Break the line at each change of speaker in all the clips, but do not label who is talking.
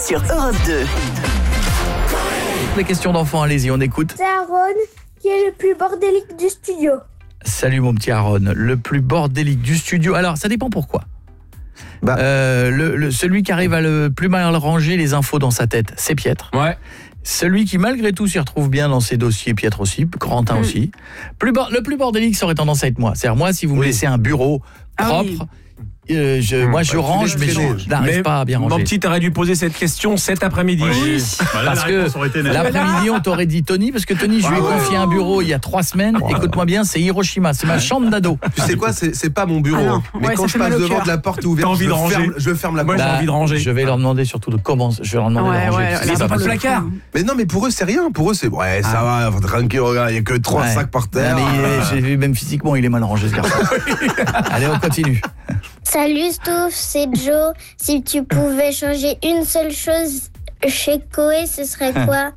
sur Europe 2.
Les questions d'enfants, allez-y, on écoute.
C'est Aaron qui est le plus bordélique du studio.
Salut mon petit Aaron, le plus bordélique du studio. Alors, ça dépend pourquoi. Celui qui arrive à le plus mal ranger les infos dans sa tête, c'est Pietre.
Ouais.
Celui qui malgré tout s'y retrouve bien dans ses dossiers, Pietre aussi, Corentin aussi. Le plus bordélique, ça aurait tendance à être moi. C'est-à-dire moi, si vous me laissez un bureau propre, moi je range, mais je n'arrive pas à bien ranger.
Mon petit, t'aurais dû poser cette question cet après-midi.
Oui. Parce que l'après-midi, on t'aurait dit Tony, parce que Tony, je lui ai confié un bureau il y a 3 semaines. Écoute-moi bien, c'est Hiroshima, c'est ma chambre d'ado.
Tu sais quoi, c'est pas mon bureau. Mais quand je passe devant de la porte ouverte, je ferme la porte.
Moi, j'ai envie de ranger.
Je vais leur demander surtout de comment. Je vais leur demander de ranger.
Ils ont pas de placard.
Mais non, mais pour eux, c'est rien. Pour eux, c'est ça va, tranquille, regarde, il y a que 3 sacs par terre.
J'ai vu même physiquement, il est mal rangé ce garçon. Allez, on continue.
Salut Stouff, c'est Joe. Si tu pouvais changer une seule chose chez Koé, ce serait quoi?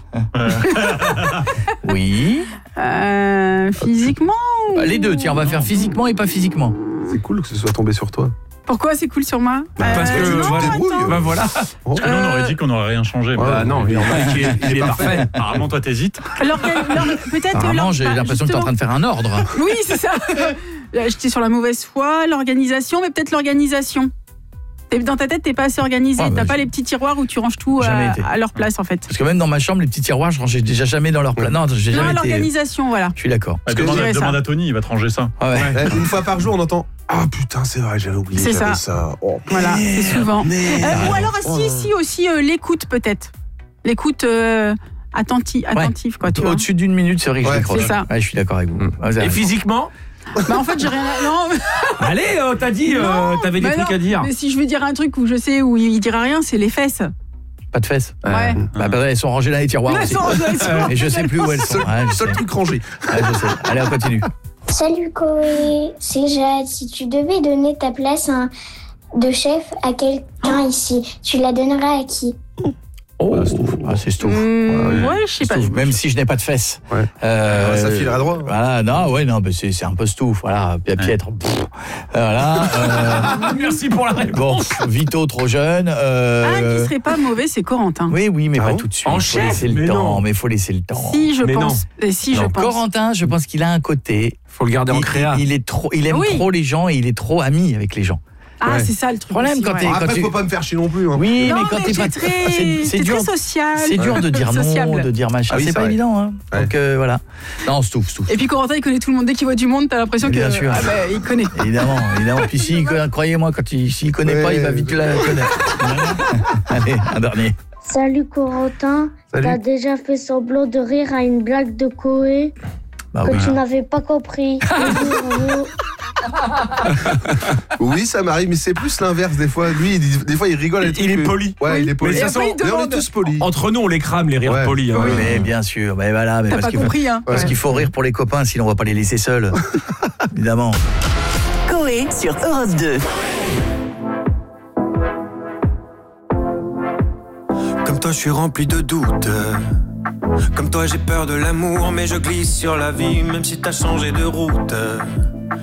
Oui.
Physiquement ou...
Les deux, tiens, on va faire physiquement et pas physiquement.
C'est cool que ce soit tombé sur toi.
Pourquoi c'est cool sur moi?
Parce que tu te débrouilles. Voilà.
Parce que là, on aurait dit qu'on n'aurait rien changé.
Non, il est parfait.
Apparemment, toi, t'hésites.
Peut-être.
Apparemment, j'ai l'impression que t'es en train de faire un ordre.
Oui, c'est ça. J'étais sur la mauvaise foi, l'organisation, mais peut-être l'organisation. Dans ta tête, t'es pas assez organisé. T'as pas les petits tiroirs où tu ranges tout à leur place, en fait.
Parce que même dans ma chambre, les petits tiroirs, je rangeais déjà jamais dans leur place. Non, j'ai jamais été...
l'organisation, voilà.
Je suis d'accord.
Demande à Tony, il va te ranger ça.
Une fois par jour, on entend ah putain, c'est vrai, j'avais oublié.
C'est ça.
Oh,
voilà, c'est souvent. Ou alors, si aussi l'écoute, peut-être. L'écoute attentive, quoi.
Au-dessus d'une minute, c'est vrai que je décroche.
C'est ça.
Je suis d'accord avec vous.
Et physiquement?
En fait, j'ai rien à... Non.
Allez, t'as dit, t'avais des trucs à dire.
Mais si je veux dire un truc où je sais où il dira rien, c'est les fesses.
Pas de fesses.
Ouais.
Elles sont rangées dans les tiroirs.
Elles sont rangées.
Et je sais plus où elles sont.
Seul truc rangé.
Je sais. Allez, on continue.
Salut Koé, c'est Jade. Si tu devais donner ta place de chef à quelqu'un ici, tu la donnerais à qui?
C'est Stouff.
Ouais, je sais pas.
Même si je n'ai pas de fesses.
Ça filera droit.
Voilà, non, c'est un peu Stouff. Voilà, Pietre. Voilà.
Merci pour la réponse.
Bon, Vito trop jeune.
Qui serait pas mauvais, c'est Corentin.
Oui, mais pas tout de suite.
En
faut laisser le temps, mais faut laisser le temps.
Si, je pense. Si, je pense.
Corentin, je pense qu'il a un côté.
Faut le garder en créa.
Il aime trop les gens et il est trop ami avec les gens.
C'est ça le truc.
Problème
aussi,
Après, faut pas me faire chier non plus.
Oui,
non,
mais quand t'es pas
c'est dur, très social.
C'est dur de dire non, de dire machin. C'est pas évident, hein. Donc voilà. Non, Stouff.
Et puis Corentin, il connaît tout le monde. Dès qu'il voit du monde, t'as l'impression que
sûr.
il connaît.
Évidemment. Puis croyez-moi, s'il connaît pas, il va vite la connaître. Allez, un dernier.
Salut Corentin. T'as déjà fait semblant de rire à une blague de Koé tu n'avais pas compris.
Oui, ça m'arrive, mais c'est plus l'inverse des fois. Lui, des fois, il rigole.
Il est poli.
Ouais, il est poli.
Mais
on est tous polis.
Entre nous, on les crame, les rires polis.
Oui, mais bien sûr. Mais voilà.
T'as pas compris, hein.
Parce qu'il faut rire pour les copains, sinon on va pas les laisser seuls. Évidemment.
Koé sur Europe 2.
Comme toi, je suis rempli de doutes. Comme toi, j'ai peur de l'amour, mais je glisse sur la vie, même si t'as changé de route.